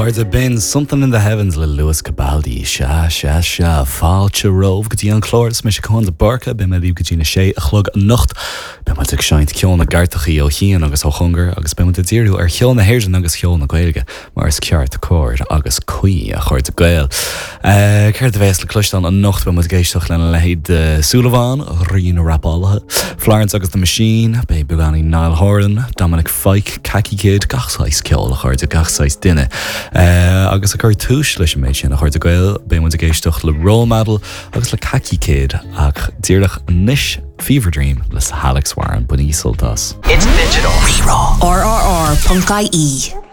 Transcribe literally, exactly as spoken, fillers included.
Chuirde bin Something in the Heavens le Lewis Capaldi Sha sha sha fáilte rómh go dtí an chlóras me se chun de barca be me líb go dtína sé a chlog a nocht be me ag seint ceolna gartachaí ó chian agus ó chungar agus be me de díirú ar cheolna héirsin agus cheolna gaeilge mar is ceart a cóir agus cuí a chuir de gael. Ceir de bhés le cluisteán an nocht be me géisteach lena lehéad de Súlaváin rion rapálathe Florence agus the Machine be Bugani Niall Horan Dominic Fike Kaki Kid gachsáis ceol a chuir de gachsáis duine. Uh, agus a chuir túis leis méid sin a chuir de gael be mu a géisteach le Role Model agus le Kaki Kid ach díirlach nish Fever Dream les Alex Warren bunísoltas. It's digital. R R R dot I E